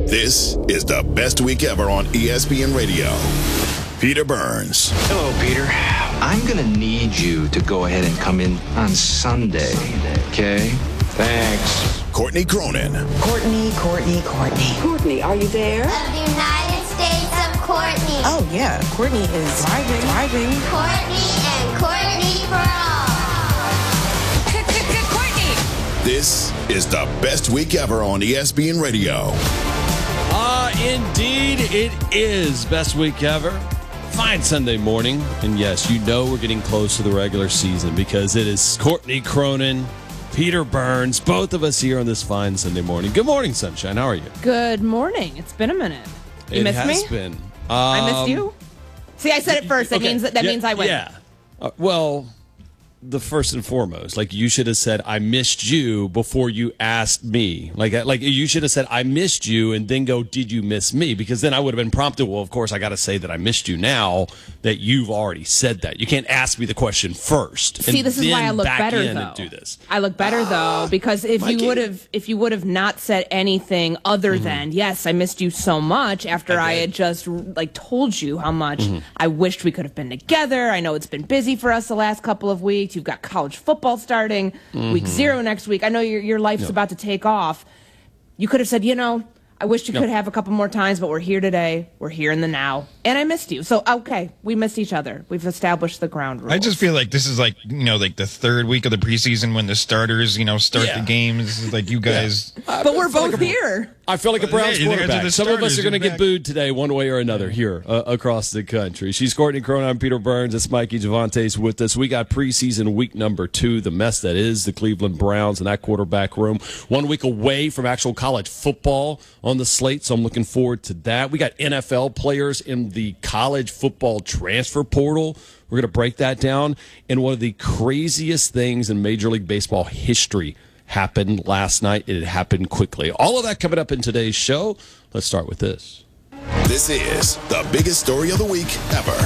This is the best week ever on ESPN Radio. Peter Burns. Hello, Peter. I'm going to need you to go ahead and come in on Sunday, okay? Thanks. Courtney Cronin. Courtney. Courtney, are you there? Of the United States of Courtney. Oh, yeah. Courtney is thriving. Courtney and Courtney for all. Courtney! This is the best week ever on ESPN Radio. Indeed, it is best week ever. Fine Sunday morning. And yes, you know we're getting close to the regular season because it is Courtney Cronin, Peter Burns, both of us here on this fine Sunday morning. Good morning, Sunshine. How are you? Good morning. It's been a minute. You missed me? It has been. I missed you? See, I said it first. That means I win. Yeah. Well, the first and foremost, like you should have said, I missed you before you asked me. Like you should have said, I missed you, and then go, did you miss me? Because then I would have been prompted, well, of course, I got to say that I missed you now that you've already said that. You can't ask me the question first. See, this is why I look better, though. And do this. I look better, though, because if you would have not said anything other than, yes, I missed you so much after I had just, told you how much I wished we could have been together. I know it's been busy for us the last couple of weeks. You've got college football starting week 0 next week. I know your life's about to take off. You could have said, I wish you could have a couple more times, but we're here today. We're here in the now. And I missed you. So, okay, we missed each other. We've established the ground rules. I just feel like this is the third week of the preseason when the starters, start the games. This is like you guys. But we're both here. I feel like a Browns quarterback. Some of us are going to get back. booed today one way or another here across the country. She's Courtney Cronin. I'm Peter Burns. It's Mikey Javante's with us. We got preseason week number 2, the mess that is the Cleveland Browns in that quarterback room. 1 week away from actual college football on the slate, so I'm looking forward to that. We got NFL players in the college football transfer portal. We're going to break that down. And one of the craziest things in Major League Baseball history happened last night. It happened quickly. All of that coming up in today's show. Let's start with this. This is the biggest story of the week ever.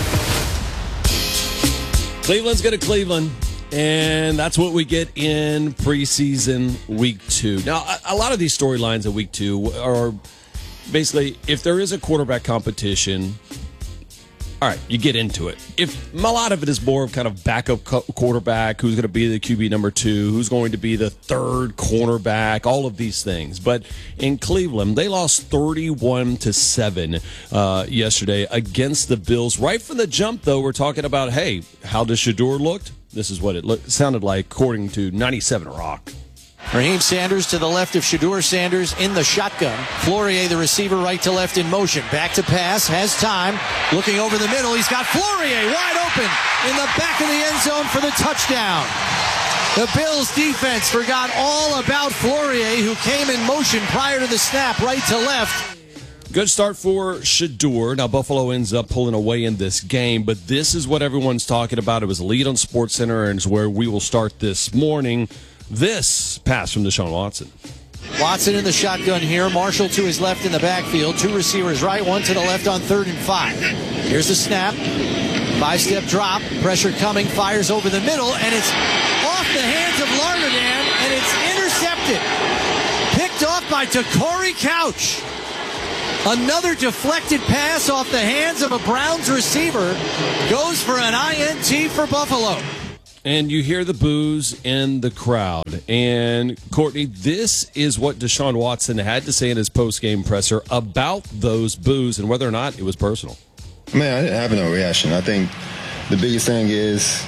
Cleveland's going to Cleveland, and that's what we get in preseason week 2. Now, a lot of these storylines of week 2 are basically, if there is a quarterback competition, all right, you get into it. If a lot of it is more of kind of backup quarterback, who's going to be the QB number 2, who's going to be the third cornerback, all of these things. But in Cleveland, they lost 31-7 yesterday against the Bills. Right from the jump, though, we're talking about, hey, how does Shedeur look? This is what it sounded like, according to 97 Rock. Raheem Sanders to the left of Shedeur Sanders in the shotgun. Flourier, the receiver, right to left in motion. Back to pass, has time. Looking over the middle, he's got Flourier wide open in the back of the end zone for the touchdown. The Bills defense forgot all about Flourier, who came in motion prior to the snap, right to left. Good start for Shedeur. Now, Buffalo ends up pulling away in this game, but this is what everyone's talking about. It was a lead on SportsCenter, and is where we will start this morning. This pass from Deshaun Watson. Watson in the shotgun here. Marshall to his left in the backfield. 2 receivers right, 1 to the left on 3rd and 5. Here's the snap. 5-step drop. Pressure coming. Fires over the middle, and it's off the hands of Larnedam, and it's intercepted. Picked off by Corey Couch. Another deflected pass off the hands of a Browns receiver. Goes for an INT for Buffalo. And you hear the boos in the crowd. And, Courtney, this is what Deshaun Watson had to say in his post-game presser about those boos and whether or not it was personal. Man, I didn't have no reaction. I think the biggest thing is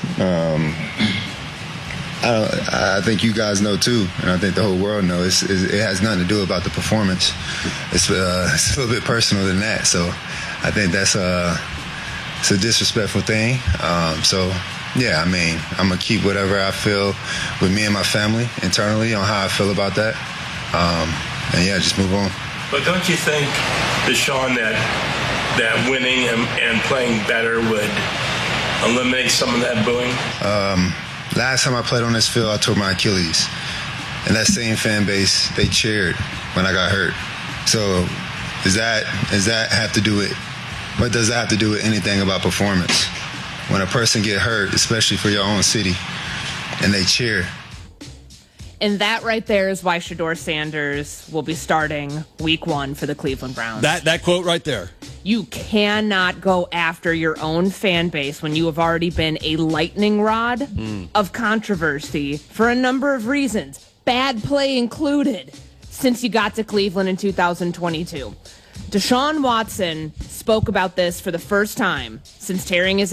I think you guys know, too, and I think the whole world knows, it has nothing to do about the performance. It's a little bit personal than that. So I think it's a disrespectful thing. Yeah, I mean, I'm going to keep whatever I feel with me and my family internally on how I feel about that. And, yeah, just move on. But don't you think, Deshaun, that winning and playing better would eliminate some of that booing? Last time I played on this field, I tore my Achilles. And that same fan base, they cheered when I got hurt. So does that have to do with, what does that have to do with anything about performance? When a person get hurt, especially for your own city, and they cheer. And that right there is why Shedeur Sanders will be starting week 1 for the Cleveland Browns. That quote right there. You cannot go after your own fan base when you have already been a lightning rod of controversy for a number of reasons, bad play included, since you got to Cleveland in 2022. Deshaun Watson spoke about this for the first time since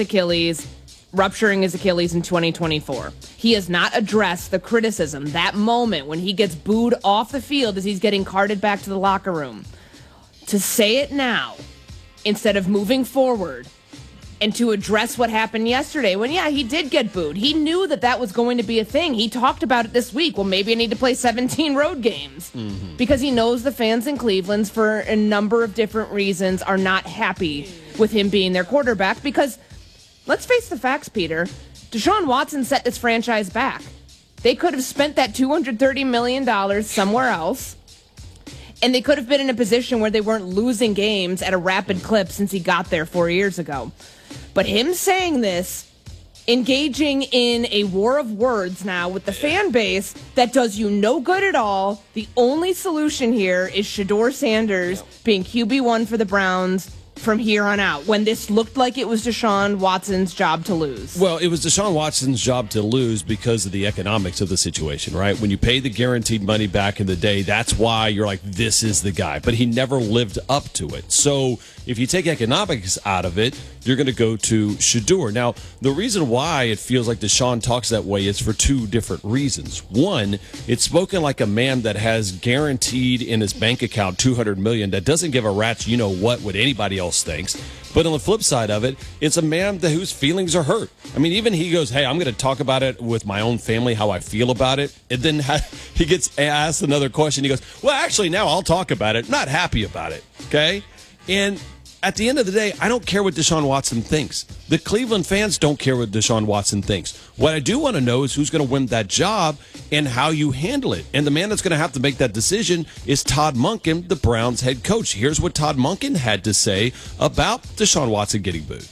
rupturing his Achilles in 2024. He has not addressed the criticism, that moment when he gets booed off the field as he's getting carted back to the locker room. To say it now, instead of moving forward, and to address what happened yesterday when, he did get booed. He knew that was going to be a thing. He talked about it this week. Well, maybe I need to play 17 road games because he knows the fans in Cleveland, for a number of different reasons, are not happy with him being their quarterback because, let's face the facts, Peter, Deshaun Watson set this franchise back. They could have spent that $230 million somewhere else, and they could have been in a position where they weren't losing games at a rapid clip since he got there 4 years ago. But him saying this, engaging in a war of words now with the fan base that does you no good at all. The only solution here is Shedeur Sanders being QB1 for the Browns from here on out, when this looked like it was Deshaun Watson's job to lose. Well, it was Deshaun Watson's job to lose because of the economics of the situation, right? When you pay the guaranteed money back in the day, that's why you're like, this is the guy. But he never lived up to it. So if you take economics out of it, you're going to go to Shedeur. Now, the reason why it feels like Deshaun talks that way is for two different reasons. One, it's spoken like a man that has guaranteed in his bank account $200 million that doesn't give a rat's what anybody else thinks. But on the flip side of it, it's a man whose feelings are hurt. I mean, even he goes, hey, I'm going to talk about it with my own family, how I feel about it. And then he gets asked another question. He goes, well, actually, now I'll talk about it. Not happy about it. Okay? And at the end of the day, I don't care what Deshaun Watson thinks. The Cleveland fans don't care what Deshaun Watson thinks. What I do want to know is who's going to win that job and how you handle it. And the man that's going to have to make that decision is Todd Monken, the Browns head coach. Here's what Todd Monken had to say about Deshaun Watson getting booed.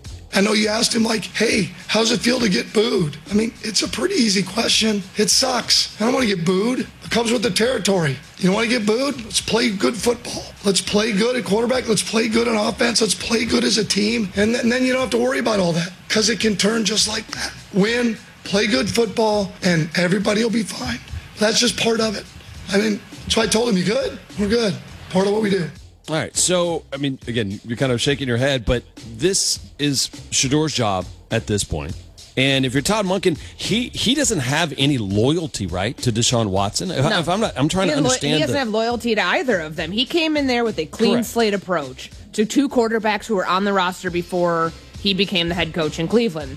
I know you asked him, hey, how's it feel to get booed? I mean, it's a pretty easy question. It sucks. I don't want to get booed. It comes with the territory. You don't want to get booed? Let's play good football. Let's play good at quarterback. Let's play good on offense. Let's play good as a team. And then you don't have to worry about all that because it can turn just like that. Win, play good football, and everybody will be fine. That's just part of it. I mean, so I told him, you good? We're good. Part of what we do. All right, so, I mean, again, you're kind of shaking your head, but this is Shedeur's job at this point. And if you're Todd Monken, he doesn't have any loyalty, right, to Deshaun Watson? If I'm trying to understand. He doesn't have loyalty to either of them. He came in there with a clean slate approach to two quarterbacks who were on the roster before he became the head coach in Cleveland.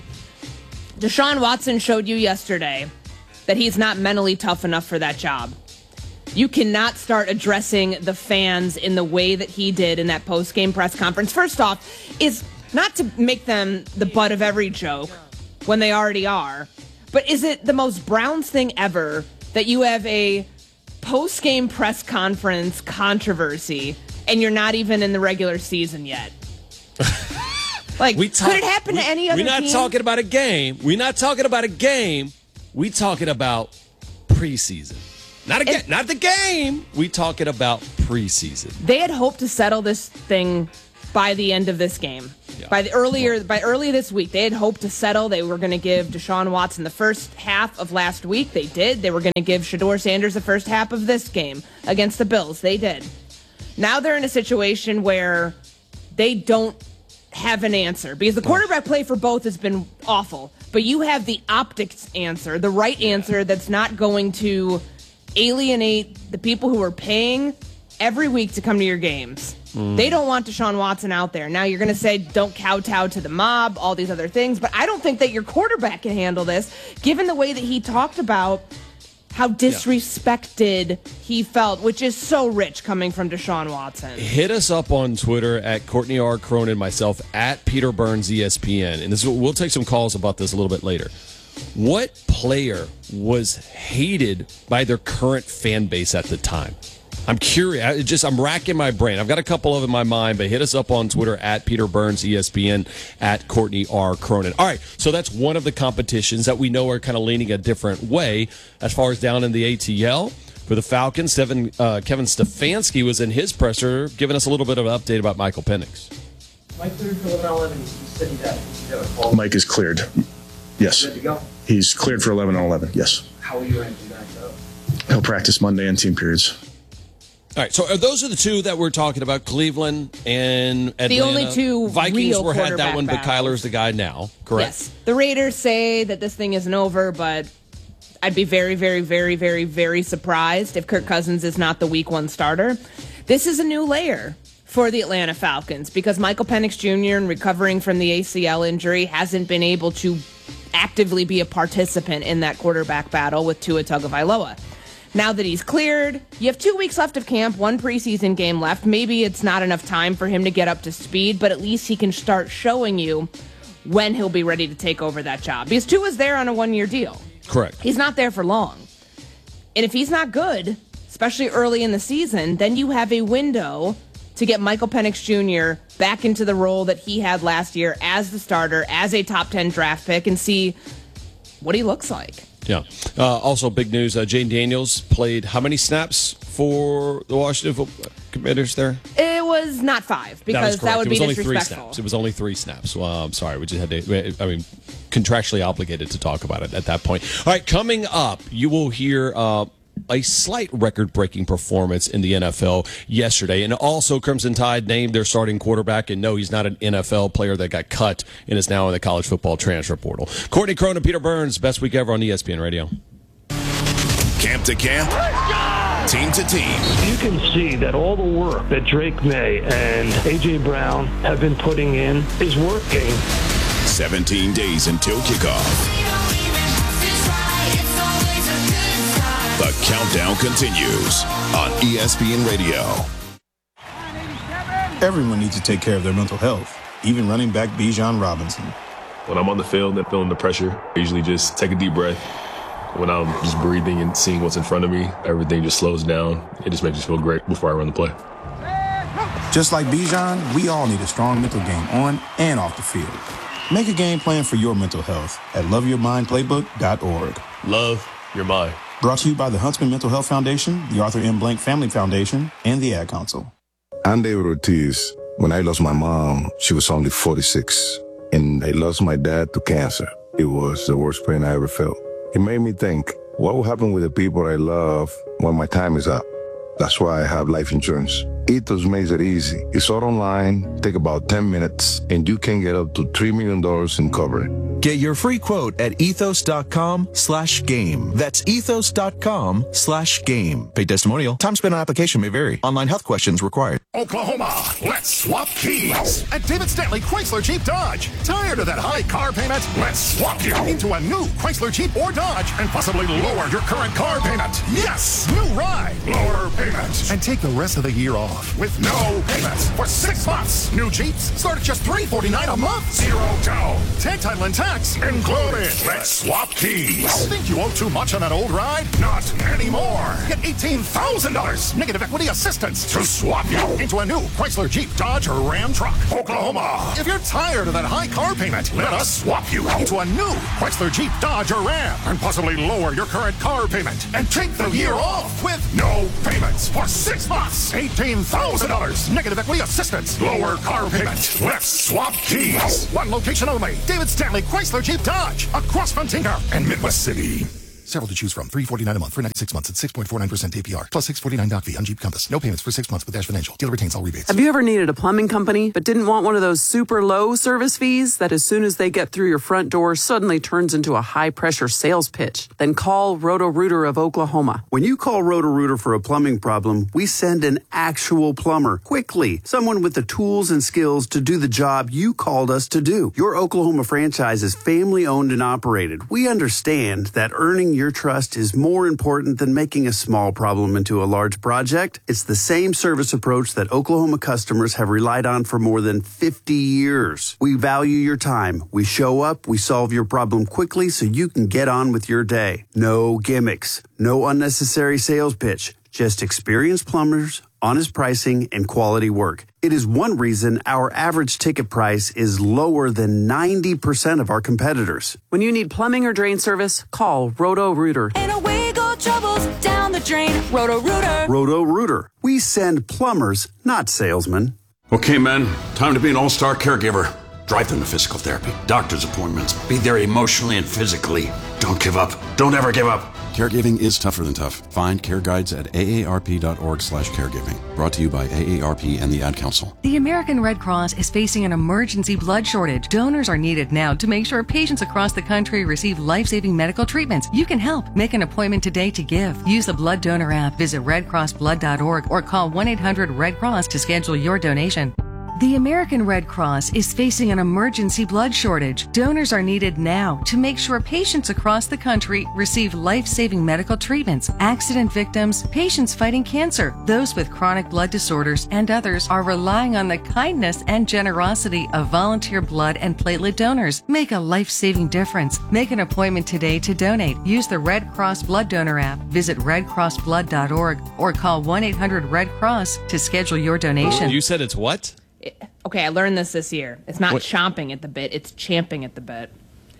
Deshaun Watson showed you yesterday that he's not mentally tough enough for that job. You cannot start addressing the fans in the way that he did in that post-game press conference. First off, is not to make them the butt of every joke when they already are, but is it the most Browns thing ever that you have a post-game press conference controversy and you're not even in the regular season yet? Could it happen to any other team? We're not talking about a game. We're not talking about a game. We're talking about preseason. Not the game. We talking about preseason. They had hoped to settle this thing by the end of this game. Yeah. By early this week, they had hoped to settle. They were going to give Deshaun Watson the first half of last week. They did. They were going to give Shedeur Sanders the first half of this game against the Bills. They did. Now they're in a situation where they don't have an answer because the quarterback play for both has been awful. But you have the optics answer, the right answer that's not going to alienate the people who are paying every week to come to your games. They don't want Deshaun Watson out there. Now you're going to say don't kowtow to the mob, all these other things, but I don't think that your quarterback can handle this, given the way that he talked about how disrespected he felt, which is so rich coming from Deshaun Watson. Hit us up on Twitter at Courtney R. Cronin, myself at Peter Burns ESPN, and we'll take some calls about this a little bit later. What player was hated by their current fan base at the time? I'm curious. I'm racking my brain. I've got a couple of in my mind, but hit us up on Twitter at Peter Burns ESPN, at Courtney R. Cronin. All right, so that's one of the competitions that we know are kind of leaning a different way as far as down in the ATL. For the Falcons, Kevin Stefanski was in his presser, giving us a little bit of an update about Michael Penix. Mike cleared for 11-11. He's sitting down. Mike is cleared. Yes. Ready to go? He's cleared for 11-11. Yes. How are you ramping back up? He'll practice Monday and team periods. All right, so those are the two that we're talking about, Cleveland and Atlanta. The only two Vikings real had that one, but battles. Kyler's the guy now, correct? Yes. The Raiders say that this thing isn't over, but I'd be very, very, very, very, very surprised if Kirk Cousins is not the week 1 starter. This is a new layer for the Atlanta Falcons because Michael Penix Jr., in recovering from the ACL injury, hasn't been able to actively be a participant in that quarterback battle with Tua Tagovailoa. Now that he's cleared, you have 2 weeks left of camp, 1 preseason game left. Maybe it's not enough time for him to get up to speed, but at least he can start showing you when he'll be ready to take over that job. Because Tua's there on a 1-year deal. Correct. He's not there for long. And if he's not good, especially early in the season, then you have a window to get Michael Penix Jr. back into the role that he had last year as the starter, as a top 10 draft pick, and see what he looks like. Yeah. Also, big news, Jane Daniels played how many snaps for the Washington Football Commanders there? It was not 5, because that would be disrespectful. It was only 3 snaps. Well, I'm sorry. We just had to, contractually obligated to talk about it at that point. All right, coming up, you will hear a slight record-breaking performance in the NFL yesterday. And also, Crimson Tide named their starting quarterback, and no, he's not an NFL player that got cut and is now in the college football transfer portal. Courtney Cronin, Peter Burns, best week ever on ESPN Radio. Camp to camp, team to team. You can see that all the work that Drake May and A.J. Brown have been putting in is working. 17 days until kickoff. The countdown continues on ESPN Radio. Everyone needs to take care of their mental health, even running back Bijan Robinson. When I'm on the field and feeling the pressure, I usually just take a deep breath. When I'm just breathing and seeing what's in front of me, everything just slows down. It just makes me feel great before I run the play. Just like Bijan, we all need a strong mental game on and off the field. Make a game plan for your mental health at loveyourmindplaybook.org. Love your mind. Brought to you by the Huntsman Mental Health Foundation, the Arthur M. Blank Family Foundation, and the Ad Council. I'm David Ortiz. When I lost my mom, she was only 46. And I lost my dad to cancer. It was the worst pain I ever felt. It made me think, what will happen with the people I love when my time is up? That's why I have life insurance. Ethos makes it easy. It's all online, take about 10 minutes, and you can get up to $3 million in coverage. Get your free quote at ethos.com/game. That's ethos.com/game. Paid testimonial. Time spent on application may vary. Online health questions required. Oklahoma, let's swap keys at David Stanley Chrysler Jeep Dodge. Tired of that high car payment? Let's swap you into a new Chrysler Jeep or Dodge and possibly lower your current car payment. Yes, new ride, lower payment, and take the rest of the year off with no payments for 6 months. New Jeeps start at just $349 a month. 0 down. Tag title and tax included. Let's swap keys. Think you owe too much on that old ride? Not anymore. Get $18,000 negative equity assistance to swap you into a new Chrysler Jeep Dodge or Ram truck. Oklahoma. If you're tired of that high car payment, let us swap you into a new Chrysler Jeep Dodge or Ram and possibly lower your current car payment and take the year off with no payments for 6 months. $18,000 negative equity assistance. Lower car payment. Let's swap keys. One location only. David Stanley Chrysler Jeep Dodge across from Tinker and Midwest City. Several to choose from. $349 a month for 96 months at 6.49% APR. Plus $649 doc fee on Jeep Compass. No payments for 6 months with Dash Financial. Dealer retains all rebates. Have you ever needed a plumbing company but didn't want one of those super low service fees that as soon as they get through your front door suddenly turns into a high-pressure sales pitch? Then call Roto-Rooter of Oklahoma. When you call Roto-Rooter for a plumbing problem, we send an actual plumber quickly. Someone with the tools and skills to do the job you called us to do. Your Oklahoma franchise is family-owned and operated. We understand that earning your trust is more important than making a small problem into a large project. It's the same service approach that Oklahoma customers have relied on for more than 50 years. We value your time. We show up, we solve your problem quickly so you can get on with your day. No gimmicks, no unnecessary sales pitch. just experienced plumbers, honest pricing, and quality work. It is one reason our average ticket price is lower than 90% of our competitors. When you need plumbing or drain service, call Roto-Rooter. And away go troubles down the drain. Roto-Rooter. Roto-Rooter. We send plumbers, not salesmen. Okay, men, time to be an all-star caregiver. Drive them to physical therapy, doctor's appointments. Be there emotionally and physically. Don't give up. Don't ever give up. Caregiving is tougher than tough. Find care guides at aarp.org/caregiving. Brought to you by AARP and the Ad Council. The American Red Cross is facing an emergency blood shortage. Donors are needed now to make sure patients across the country receive life-saving medical treatments. You can help. Make an appointment today to give. Use the Blood Donor app, visit redcrossblood.org, or call 1-800-RED-CROSS to schedule your donation. The American Red Cross is facing an emergency blood shortage. Donors are needed now to make sure patients across the country receive life-saving medical treatments. Accident victims, patients fighting cancer, those with chronic blood disorders, and others are relying on the kindness and generosity of volunteer blood and platelet donors. Make a life-saving difference. Make an appointment today to donate. Use the Red Cross Blood Donor app. Visit redcrossblood.org or call 1-800-RED-CROSS to schedule your donation. You said it's what? Okay, I learned this year. It's not chomping at the bit, it's champing at the bit.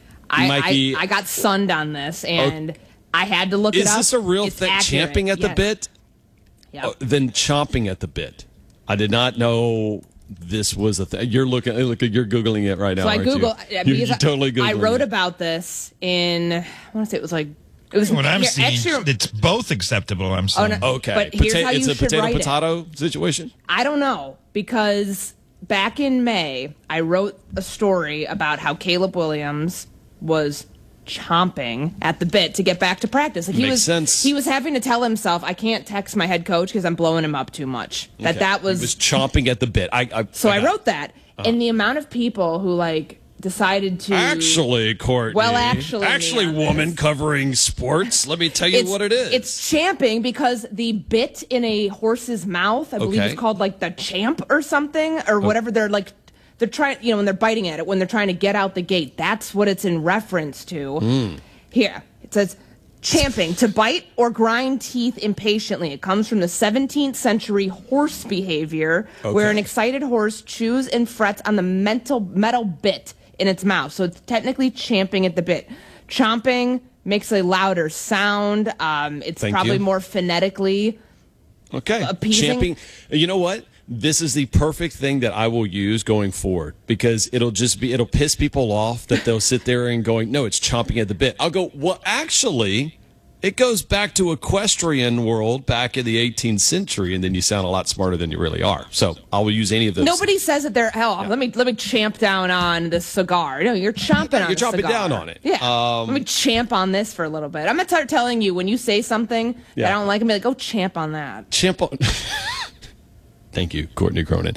I got sunned on this, and I had to look it up. Is this a real thing? Accurate. Champing at the bit? Yep. Oh, then chomping at the bit. I did not know this was a thing. You're you're Googling it right now, So I aren't Google, you? because You're totally Googling I wrote it. about this in, I want to say it was What I'm seeing, actually, it's both acceptable. I'm saying. no, Okay, but here's how you it's a should write it. potato situation. I don't know, because back in May, I wrote a story about how Caleb Williams was chomping at the bit to get back to practice. Makes sense. He was having to tell himself, I can't text my head coach because I'm blowing him up too much. Okay. That was... He was chomping at the bit. I wrote that. And the amount of people who, decided to... Actually, Courtney. Well, actually, woman covering sports. Let me tell you what it is. It's champing because the bit in a horse's mouth, I believe it's called the champ or something, or whatever. They're trying, when they're biting at it, when they're trying to get out the gate. That's what it's in reference to. Here, it says, champing, to bite or grind teeth impatiently. It comes from the 17th century horse behavior, where an excited horse chews and frets on the metal bit in its mouth. So it's technically champing at the bit. Chomping makes a louder sound. It's probably more phonetically appeasing. Champing. You know what? This is the perfect thing that I will use going forward, because it'll piss people off that they'll sit there and going, no, it's chomping at the bit. I'll go, well, actually, it goes back to equestrian world back in the 18th century, and then you sound a lot smarter than you really are. So I will use any of those. Nobody says that they're, let me champ down on this cigar. No, you're chomping on You're chomping cigar. down on it. Yeah. Let me champ on this for a little bit. I'm going to start telling you when you say something that I don't like, I'm going to be like, go champ on that. Champ on. Thank you, Courtney Cronin.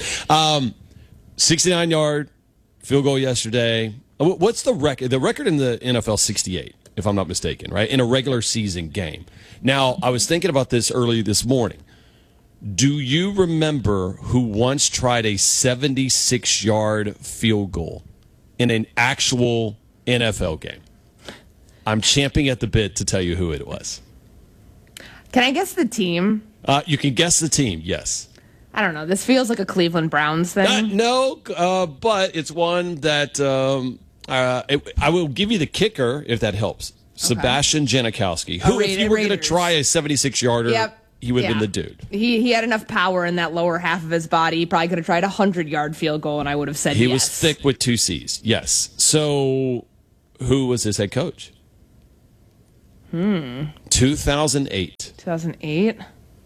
69-yard field goal yesterday. What's the record? The record in the NFL, 68, if I'm not mistaken, right? In a regular season game. Now, I was thinking about this early this morning. Do you remember who once tried a 76-yard field goal in an actual NFL game? I'm champing at the bit to tell you who it was. Can I guess the team? You can guess the team, yes. I don't know. This feels like a Cleveland Browns thing. No, but it's one that I will give you the kicker if that helps. Okay. Sebastian Janikowski, who, if you were going to try a 76-yarder, he would have been the dude. He had enough power in that lower half of his body. He probably could have tried a 100-yard field goal, and I would have said yes. He was thick with two C's, yes. So who was his head coach? 2008. 2008?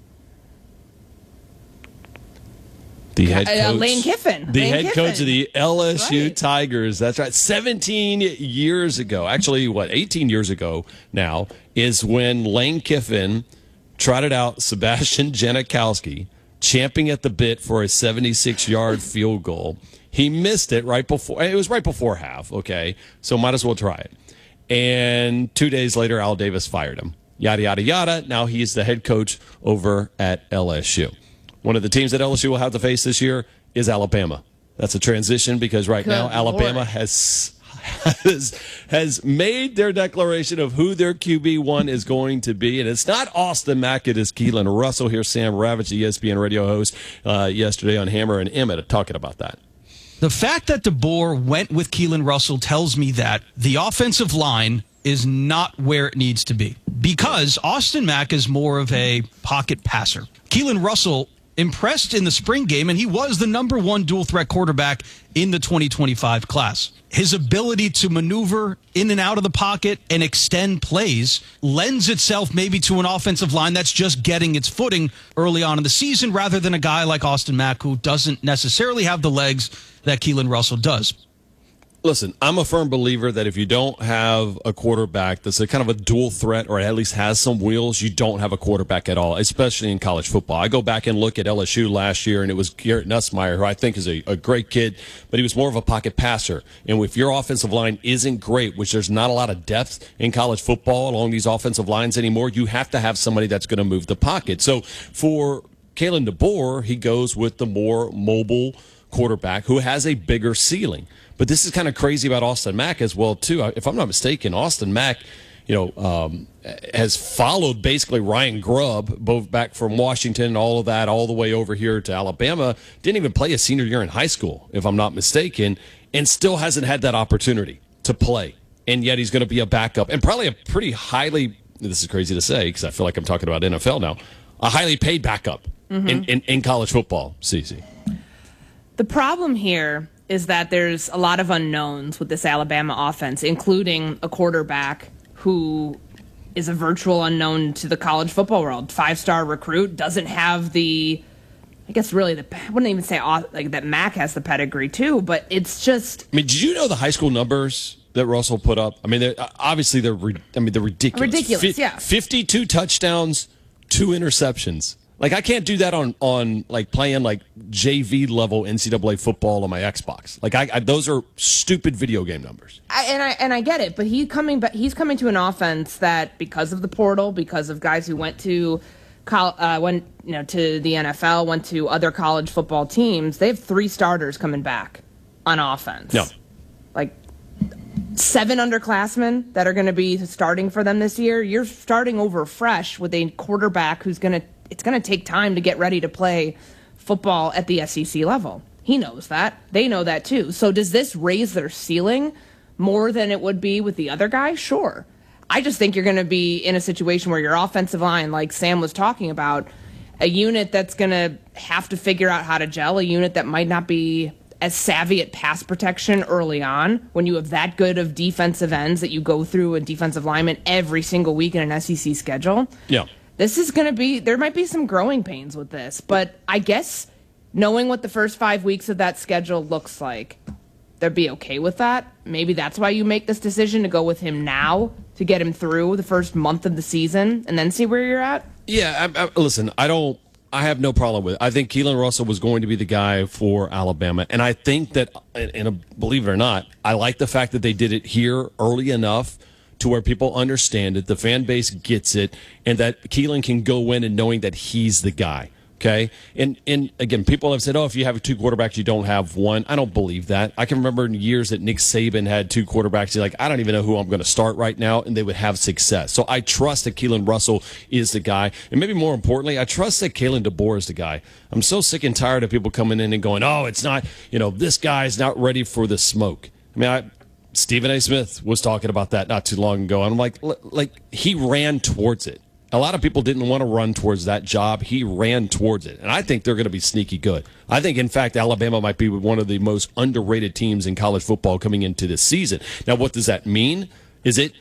The head coach, Lane Kiffin. The head coach of the LSU Tigers. That's right. 17 years ago, actually, 18 years ago now, is when Lane Kiffin trotted out Sebastian Janikowski, champing at the bit for a 76-yard field goal. He missed it right before. It was right before half, okay? So might as well try it. And 2 days later, Al Davis fired him. Yada, yada, yada. Now he's the head coach over at LSU. One of the teams that LSU will have to face this year is Alabama. That's a transition because now Alabama has has made their declaration of who their QB1 is going to be. And it's not Austin Mack, it is Keelan Russell. Here's Sam Ravitch, the ESPN radio host, yesterday on Hammer and Emmett talking about that. The fact that DeBoer went with Keelan Russell tells me that the offensive line is not where it needs to be because Austin Mack is more of a pocket passer. Keelan Russell impressed in the spring game, and he was the number one dual-threat quarterback in the 2025 class. His ability to maneuver in and out of the pocket and extend plays lends itself maybe to an offensive line that's just getting its footing early on in the season rather than a guy like Austin Mack who doesn't necessarily have the legs that Keelan Russell does. Listen, I'm a firm believer that if you don't have a quarterback that's a kind of a dual threat or at least has some wheels, you don't have a quarterback at all, especially in college football. I go back and look at LSU last year, and it was Garrett Nussmeier, who I think is a great kid, but he was more of a pocket passer. And if your offensive line isn't great, which there's not a lot of depth in college football along these offensive lines anymore, you have to have somebody that's going to move the pocket. So for Kalen DeBoer, he goes with the more mobile quarterback who has a bigger ceiling. But this is kind of crazy about Austin Mack as well, too. If I'm not mistaken, Austin Mack, has followed basically Ryan Grubb, both back from Washington and all of that, all the way over here to Alabama. Didn't even play his senior year in high school, if I'm not mistaken, and still hasn't had that opportunity to play. And yet he's going to be a backup and probably a pretty highly, this is crazy to say because I feel like I'm talking about NFL now, a highly paid backup in college football, CC. The problem here is that there's a lot of unknowns with this Alabama offense, including a quarterback who is a virtual unknown to the college football world. 5-star recruit, doesn't have I wouldn't even say like that Mack has the pedigree too, but it's just. I mean, did you know the high school numbers that Russell put up? I mean, they're ridiculous. Ridiculous, yeah. 52 touchdowns, 2 interceptions. Like, I can't do that on like playing like JV level NCAA football on my Xbox. Like, those are stupid video game numbers. I get it, but he's coming to an offense that, because of the portal, because of guys who went to to the NFL, went to other college football teams, they have 3 starters coming back on offense. Yeah. Like 7 underclassmen that are going to be starting for them this year. You're starting over fresh with a quarterback who's it's going to take time to get ready to play football at the SEC level. He knows that. They know that too. So does this raise their ceiling more than it would be with the other guy? Sure. I just think you're going to be in a situation where your offensive line, like Sam was talking about, a unit that's going to have to figure out how to gel, a unit that might not be as savvy at pass protection early on when you have that good of defensive ends that you go through and defensive linemen every single week in an SEC schedule. Yeah. This is going to be, there might be some growing pains with this, but I guess knowing what the first 5 weeks of that schedule looks like, they'd be okay with that. Maybe that's why you make this decision to go with him now to get him through the first month of the season and then see where you're at. Yeah, listen, I have no problem with it. I think Keelan Russell was going to be the guy for Alabama, and I think that, and believe it or not, I like the fact that they did it here early enough to where people understand it, the fan base gets it, and that Keelan can go in and knowing that he's the guy. Okay? And again, people have said, if you have 2 quarterbacks, you don't have one. I don't believe that. I can remember in years that Nick Saban had 2 quarterbacks. He's like, I don't even know who I'm going to start right now, and they would have success. So I trust that Keelan Russell is the guy. And maybe more importantly, I trust that Kalen DeBoer is the guy. I'm so sick and tired of people coming in and going, it's not, this guy's not ready for the smoke. I mean, Stephen A. Smith was talking about that not too long ago. And I'm like he ran towards it. A lot of people didn't want to run towards that job. He ran towards it. And I think they're going to be sneaky good. I think, in fact, Alabama might be one of the most underrated teams in college football coming into this season. Now, what does that mean? Is it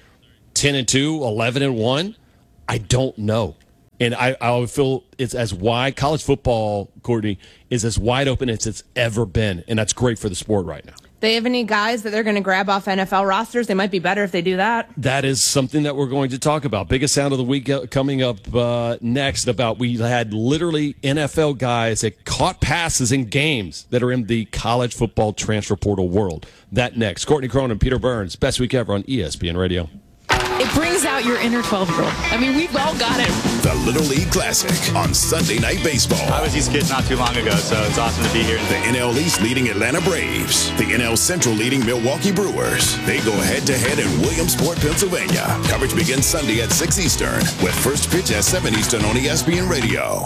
10-2, 11-1? I don't know. And I feel it's as wide, college football, Courtney, is as wide open as it's ever been. And that's great for the sport right now. They have any guys that they're going to grab off NFL rosters? They might be better if they do that. That is something that we're going to talk about. Biggest sound of the week coming up next. We had literally NFL guys that caught passes in games that are in the college football transfer portal world. That next. Courtney Cronin, Peter Burns, best week ever on ESPN Radio. It brings out your inner 12-year-old. I mean, we've all got it. The Little League Classic on Sunday Night Baseball. I was these kids not too long ago, so it's awesome to be here. The NL East leading Atlanta Braves. The NL Central leading Milwaukee Brewers. They go head-to-head in Williamsport, Pennsylvania. Coverage begins Sunday at 6 Eastern with first pitch at 7 Eastern on ESPN Radio.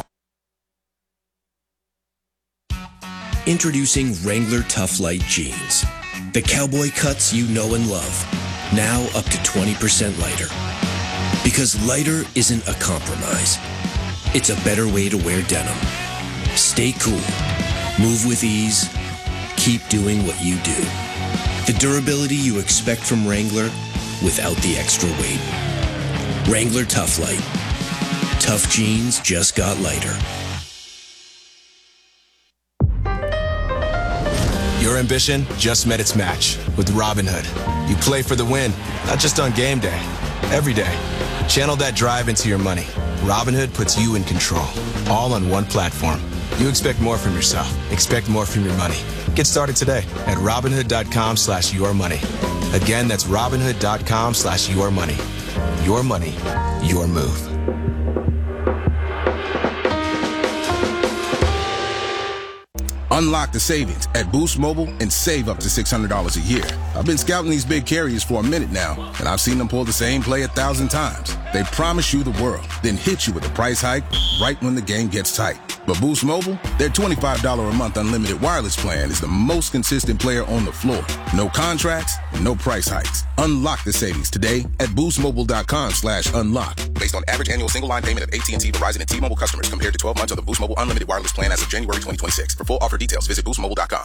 Introducing Wrangler Tough Light Jeans. The cowboy cuts you know and love. Now up to 20% lighter. Because lighter isn't a compromise. It's a better way to wear denim. Stay cool. Move with ease. Keep doing what you do. The durability you expect from Wrangler without the extra weight. Wrangler Tough Light. Tough jeans just got lighter. Your ambition just met its match with Robinhood. You play for the win, not just on game day, every day. Channel that drive into your money. Robinhood puts you in control, all on one platform. You expect more from yourself. Expect more from your money. Get started today at Robinhood.com/yourmoney. Again, that's Robinhood.com/yourmoney. Your money, your move. Unlock the savings at Boost Mobile and save up to $600 a year. I've been scouting these big carriers for a minute now, and I've seen them pull the same play 1,000 times. They promise you the world, then hit you with a price hike right when the game gets tight. But Boost Mobile, their $25 a month unlimited wireless plan is the most consistent player on the floor. No contracts, no price hikes. Unlock the savings today at boostmobile.com/unlock. Based on average annual single line payment of AT&T, Verizon, and T-Mobile customers compared to 12 months of the Boost Mobile unlimited wireless plan as of January 2026. For full offer details, visit boostmobile.com.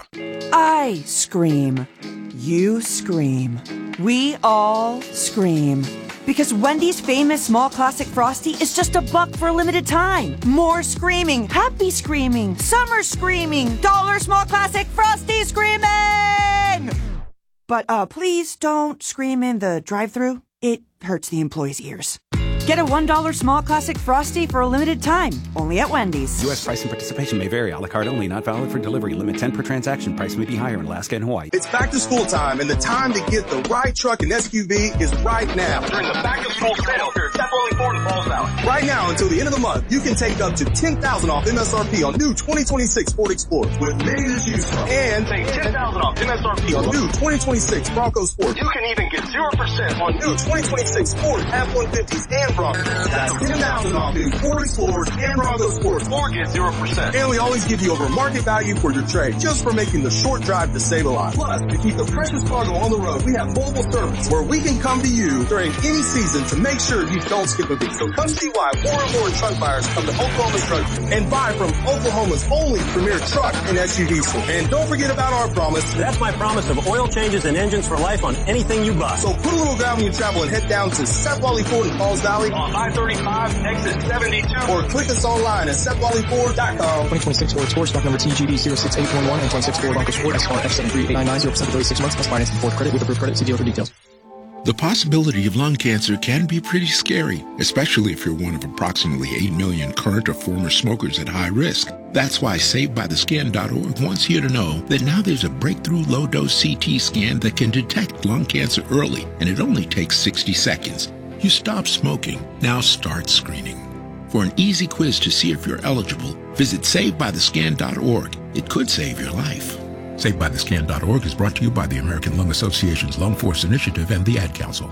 I scream. You scream. We all scream. Because Wendy's famous small classic Frosty is just $1 for a limited time. More screaming, happy screaming, summer screaming, dollar small classic Frosty screaming! But please don't scream in the drive-thru. It hurts the employees' ears. Get a $1 small classic Frosty for a limited time, only at Wendy's. U.S. price and participation may vary. A la carte only, not valid for delivery. Limit 10 per transaction. Price may be higher in Alaska and Hawaii. It's back to school time, and the time to get the right truck and SUV is right now. During the back to school sale here at Step Only Ford in Falls Valley. Right now, until the end of the month, you can take up to $10,000 off MSRP on new 2026 Ford Explorers with many to choose from. And take $10,000 off MSRP on new 2026 Bronco Sport. You can even get 0% on new 2026 Ford F-150s and Broncos. That's $10,000 off new Ford Explorers and Bronco Sports. Or get 0%. And we always give you over market value for your trade, just for making the short drive to save a lot. Plus, to keep the precious cargo on the road, we have mobile service where we can come to you during any season to make sure you don't skip a beat. So come see why more and more truck buyers come to Oklahoma Truck and buy from Oklahoma's only premier truck and SUV store. And don't forget about our promise. That's my promise of oil changes and engines for life on anything you buy. So put a little ground when you travel and head down to Seth Wally Ford in Falls Valley on I-35, exit 72. Or click us online at SethWallyFord.com. 2026 Ford Explorer, stock number TGB 06811 and 26 Ford Bronco Sport SR F73899, 0% for 36 months, plus financing Ford credit with approved credit. See dealer for details. The possibility of lung cancer can be pretty scary, especially if you're one of approximately 8 million current or former smokers at high risk. That's why SaveByTheScan.org wants you to know that now there's a breakthrough low-dose CT scan that can detect lung cancer early, and it only takes 60 seconds. You stop smoking, now start screening. For an easy quiz to see if you're eligible, visit SaveByTheScan.org. It could save your life. SaveByTheScan.org is brought to you by the American Lung Association's Lung Force Initiative and the Ad Council.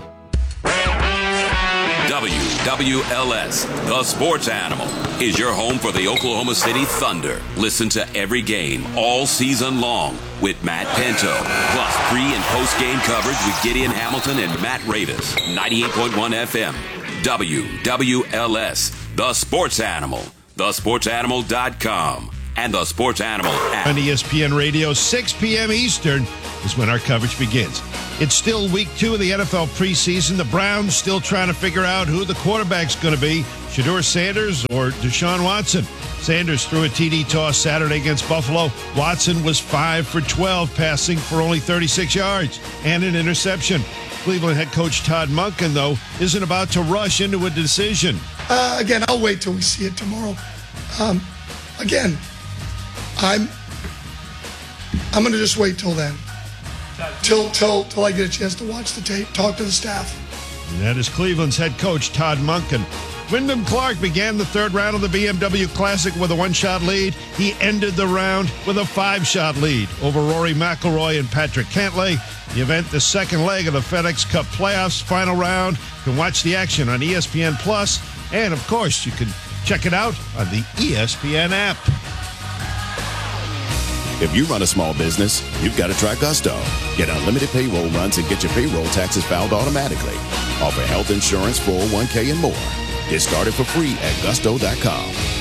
WWLS, the sports animal, is your home for the Oklahoma City Thunder. Listen to every game all season long with Matt Pinto, plus pre- and post-game coverage with Gideon Hamilton and Matt Ravis. 98.1 FM, WWLS, the sports animal, thesportsanimal.com. And the Sports Animal app. On ESPN Radio, 6 p.m. Eastern is when our coverage begins. It's still week 2 of the NFL preseason. The Browns still trying to figure out who the quarterback's going to be, Shedeur Sanders or Deshaun Watson. Sanders threw a TD toss Saturday against Buffalo. Watson was 5 for 12, passing for only 36 yards and an interception. Cleveland head coach Todd Monken, though, isn't about to rush into a decision. Again, I'll wait till we see it tomorrow. Again, I'm going to just wait till then, till I get a chance to watch the tape, talk to the staff. And that is Cleveland's head coach, Todd Monken. Wyndham Clark began the third round of the BMW Classic with a 1-shot lead. He ended the round with a 5-shot lead over Rory McIlroy and Patrick Cantlay. The event, the second leg of the FedEx Cup playoffs, final round. You can watch the action on ESPN Plus, and of course, you can check it out on the ESPN app. If you run a small business, you've got to try Gusto. Get unlimited payroll runs and get your payroll taxes filed automatically. Offer health insurance, 401k, and more. Get started for free at gusto.com.